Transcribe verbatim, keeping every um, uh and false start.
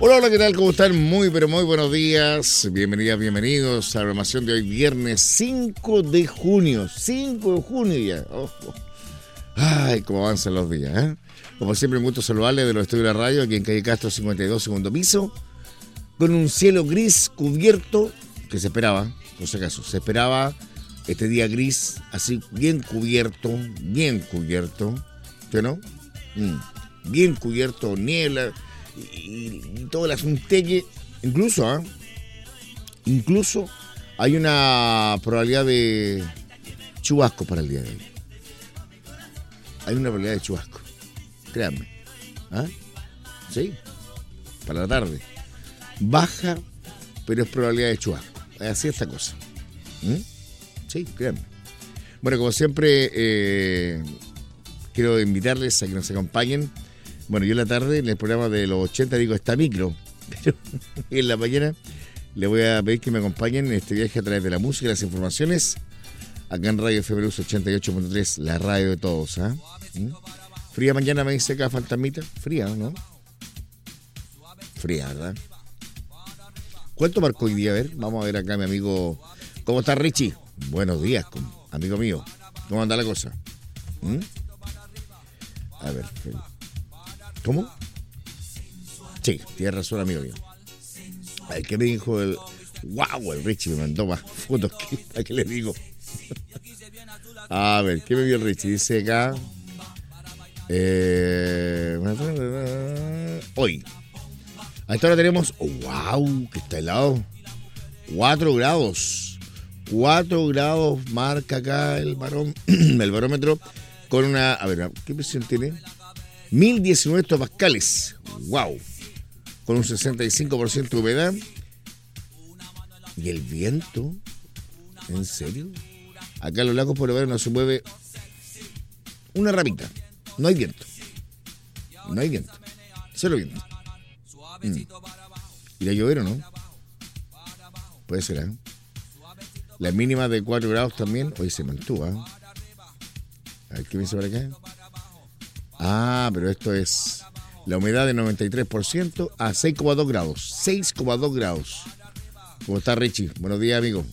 Hola, hola, ¿qué tal? ¿Cómo están? Muy, pero muy buenos días. Bienvenidas, bienvenidos a la programación de hoy, viernes cinco de junio. cinco de junio ya. Oh, oh. Ay, cómo avanzan los días, ¿eh? Como siempre, un gusto saludarles de los estudios de la radio, aquí en calle Castro cincuenta y dos, segundo piso, con un cielo gris cubierto, que se esperaba, por si acaso, se esperaba este día gris, así bien cubierto, bien cubierto, ¿sí o no? Mm, bien cubierto, niebla y, y todo el asunteque, incluso, ¿ah? ¿eh? Incluso hay una probabilidad de chubasco para el día de hoy. Hay una probabilidad de chubasco, créanme. ¿Ah? Sí, para la tarde. Baja, pero es probabilidad de chubasco. Así es esta cosa. ¿Mm? Sí, créanme. Bueno, como siempre, eh, quiero invitarles a que nos acompañen. Bueno, yo en la tarde, en el programa de los ochenta, digo, está micro. Pero en la mañana les voy a pedir que me acompañen en este viaje a través de la música y las informaciones. Acá en Radio F M Luz ochenta y ocho punto tres, la radio de todos. ¿Ah? ¿Mm? Fría mañana, me dice acá Fantasmita. Fría, ¿no? Fría, ¿verdad? ¿Cuánto marcó hoy día? A ver, vamos a ver acá, mi amigo. ¿Cómo está, Richie? Buenos días, amigo mío. ¿Cómo anda la cosa? ¿Mm? A ver. ¿Cómo? Sí, tienes razón, amigo mío. A ver, ¿qué me dijo el...? ¡Wow! El Richie me mandó más fotos que... ¿A qué le digo? A ver, ¿qué me vio el Richie? Dice acá... Eh... Hoy. A esta hora tenemos... Oh, ¡wow! Que está helado. cuatro grados. cuatro grados marca acá el, barón, el barómetro con una... A ver, ¿qué presión tiene? mil diecinueve hectopascales. ¡Wow! Con un sesenta y cinco por ciento de humedad. ¿Y el viento? ¿En serio? Acá en los lagos por lo menos no se mueve una ramita. No hay viento. No hay viento. Cero viento. Mm. ¿Irá a llover o no? Puede ser, ¿eh? La mínima de cuatro grados también. Hoy se mantuvo, ¿eh? A ver, ¿qué me dice por acá? Ah, pero esto es la humedad de noventa y tres por ciento a seis coma dos grados. seis coma dos grados. ¿Cómo está, Richie? Buenos días, amigo.